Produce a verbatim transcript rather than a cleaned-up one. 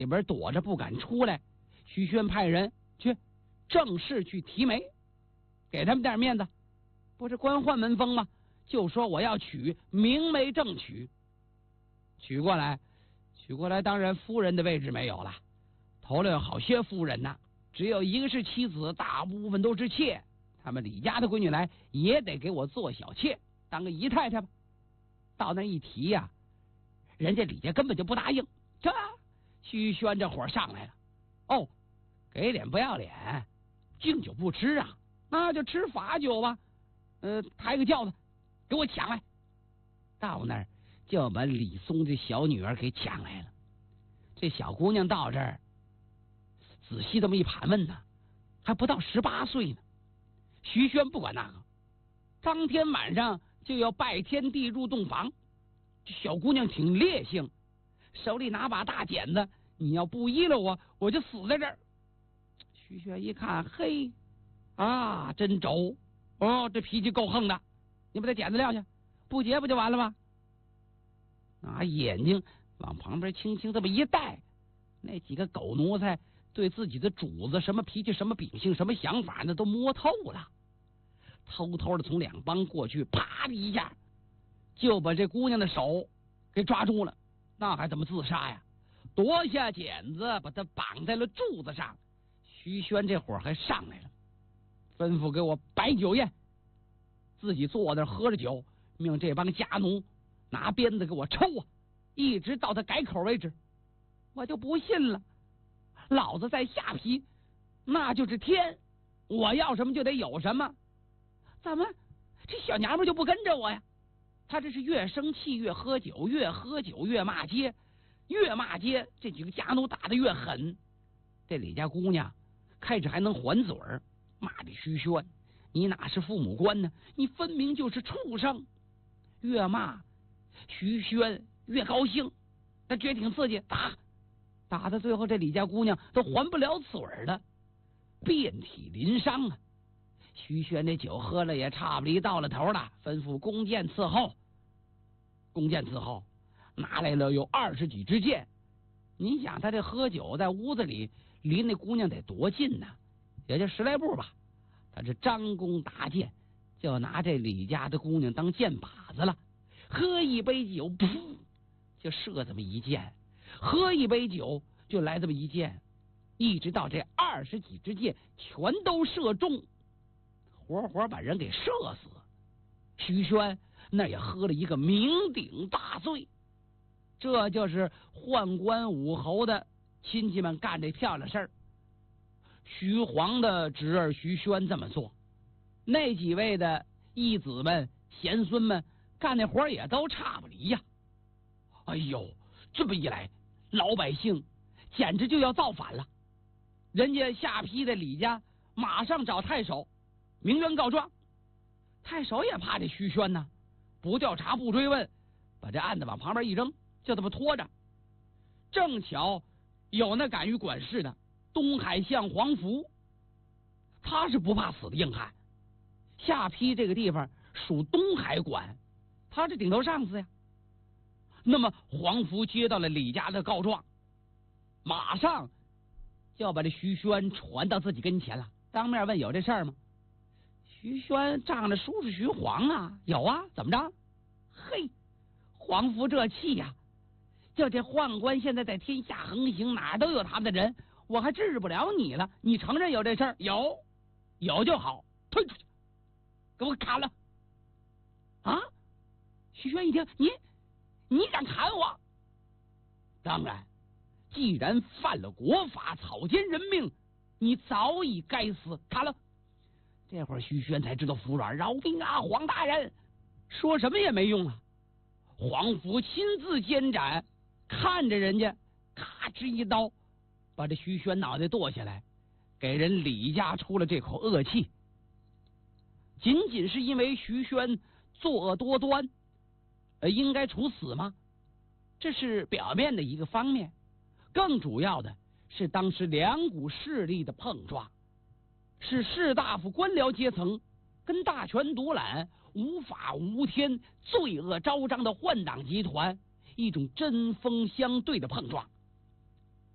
里边躲着不敢出来。徐宣派人去正式去提媒，给他们点面子，不是官宦门风吗？就说我要娶，明媒正娶。娶过来，娶过来，当然夫人的位置没有了。头里有好些夫人呐，只有一个是妻子，大部分都是妾。他们李家的闺女来，也得给我做小妾，当个姨太太吧。到那一提呀、啊，人家李家根本就不答应。这徐宣这火上来了，哦，给脸不要脸，敬酒不吃啊，那就吃罚酒吧。呃，抬个轿子，给我抢来。到那儿就把李松这小女儿给抢来了。这小姑娘到这儿，仔细这么一盘问呢，还不到十八岁呢。徐宣不管那个，当天晚上就要拜天地入洞房。这小姑娘挺烈性，手里拿把大剪子，你要不依了我，我就死在这儿。徐宣一看，嘿，啊，真轴哦，这脾气够横的，你把这剪子撂下，不结不就完了吗？拿眼睛往旁边轻轻这么一带，那几个狗奴才对自己的主子什么脾气、什么秉性、什么想法，那都摸透了。偷偷的从两帮过去，啪的一下就把这姑娘的手给抓住了。那还怎么自杀呀？夺下剪子，把她绑在了柱子上。徐宣这会儿还上来了，吩咐给我摆酒宴，自己坐那喝着酒，命这帮家奴拿鞭子给我抽啊，一直到他改口为止。我就不信了，老子在下邳，那就是天，我要什么就得有什么。怎么这小娘们就不跟着我呀？他这是越生气越喝酒，越喝酒越骂街，越骂街这几个家奴打得越狠。这李家姑娘开始还能还嘴儿，骂这徐宣，你哪是父母官呢？你分明就是畜生。越骂徐宣越高兴，他觉得挺刺激，打打到最后，这李家姑娘都还不了嘴儿了，遍体鳞伤啊。徐宣这酒喝了也差不离到了头了，吩咐弓箭伺候。弓箭伺候拿来了有二十几支箭。你想他这喝酒在屋子里离那姑娘得多近呢？也就十来步吧。他这张弓搭箭，就拿这李家的姑娘当箭靶子了。喝一杯酒，噗，就射这么一箭；喝一杯酒，就来这么一箭，一直到这二十几支箭全都射中，活活把人给射死。徐宣那也喝了一个酩酊大醉。这就是宦官武侯的亲戚们干这漂亮事儿。徐晃的侄儿徐宣这么做，那几位的义子们、贤孙们干那活也都差不离呀。哎呦，这么一来，老百姓简直就要造反了。人家下邳的李家马上找太守鸣冤告状，太守也怕这徐宣呢，不调查不追问，把这案子往旁边一扔，就这么拖着。正巧有那敢于管事的东海相黄福，他是不怕死的硬汉。下邳这个地方属东海管，他是顶头上司呀。那么黄福接到了李家的告状，马上就要把这徐宣传到自己跟前了，当面问有这事儿吗？徐宣仗着叔是徐晃啊，有啊，怎么着？嘿，黄福这气呀、啊！就这宦官现在在天下横行，哪儿都有他们的人，我还治不了你了。你承认有这事儿？有，有就好，推出去，给我砍了！啊！徐宣一听，你你敢砍我？当然，既然犯了国法，草菅人命，你早已该死，砍了！这会儿徐宣才知道服软，饶命啊，黄大人！说什么也没用啊！黄福亲自监斩，看着人家咔哧一刀，把这徐宣脑袋剁下来，给人李家出了这口恶气。仅仅是因为徐宣作恶多端，呃，应该处死吗？这是表面的一个方面，更主要的是当时两股势力的碰撞，是士大夫官僚阶层跟大权独揽、无法无天、罪恶昭彰的宦党集团一种针锋相对的碰撞。